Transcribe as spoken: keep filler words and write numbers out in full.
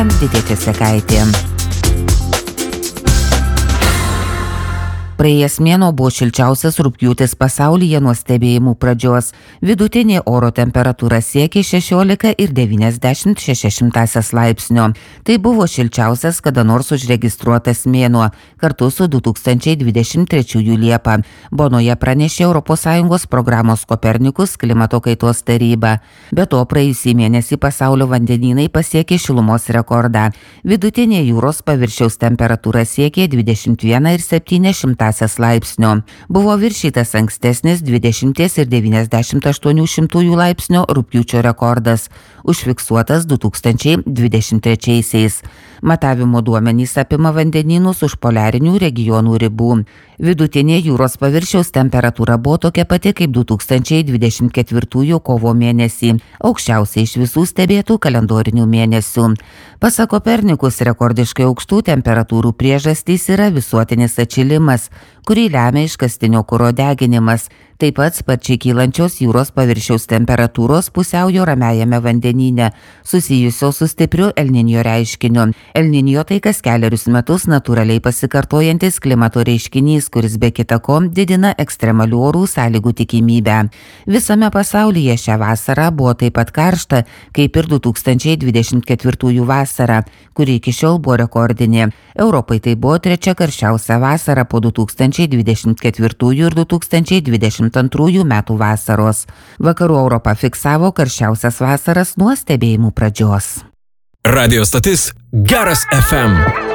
Didė Česekaitė. Praėjęs mėnuo buvo šilčiausias rugpjūtis pasaulyje nuo stebėjimų pradžios. Vidutinė oro temperatūra siekė šešiolika ir devyniasdešimt šešias šimtąsias laipsnio. Tai buvo šilčiausias kada nors užregistruotas mėnuo, kartu su du tūkstančiai dvidešimt trečiųjų Liepą. Bonoje pranešė Europos Sąjungos programos Kopernikus klimato kaitos taryba. Be to, praėjusį mėnesį pasaulio vandenynai pasiekė šilumos rekordą. Vidutinė jūros paviršiaus temperatūra siekė dvidešimt vieną ir septynias šimtąsias laipsnio. Buvo viršytas ankstesnis dvidešimt ir devyniasdešimt aštuonių šimtųjų laipsnio rugpjūčio rekordas, užfiksuotas du tūkstančiai dvidešimt trečiaisiais. Matavimo duomenys apima vandenynus už poliarinių regionų ribų. Vidutinė jūros paviršiaus temperatūra buvo tokia pati kaip du tūkstančiai dvidešimt ketvirtųjų kovo mėnesį, aukščiausia iš visų stebėtų kalendorinių mėnesių. Pasak Kopernikus, rekordiškai aukštų temperatūrų priežastys yra visuotinis atšilimas, kurį lemia iškastinio kuro deginimas, taip pat sparčiai kylančios jūros paviršiaus temperatūros pusiaujo ramiajame vandenyne, susijusios su stipriu El Niño reiškiniu. El Niño tai kas kelerius metus natūraliai pasikartojantis klimato reiškinys, kuris be kita ko didina ekstremalių orų sąlygų tikimybę. Visame pasaulyje šią vasarą buvo taip pat karšta, kaip ir du tūkstančiai dvidešimt ketvirtųjų vasara, kuri iki šiol buvo rekordinė. Europai tai buvo trečia karščiausia vasara po du tūkstančiai dvidešimt ketvirtųjų ir du tūkstančiai dvidešimt antrųjų metų vasaros. Vakarų Europa fiksavo karščiausias vasaras nuo stebėjimų pradžios. Radio stotis Geras F M.